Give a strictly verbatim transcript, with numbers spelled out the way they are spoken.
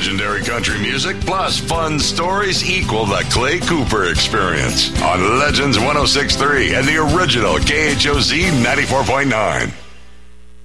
Legendary country music plus fun stories equal the Clay Cooper experience on Legends one oh six point three and the original K H O Z ninety-four point nine.